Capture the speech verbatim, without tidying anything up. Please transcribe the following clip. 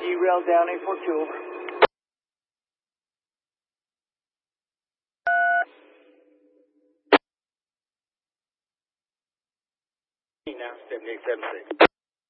derail down eight four two, over. Now, seven eight seven six.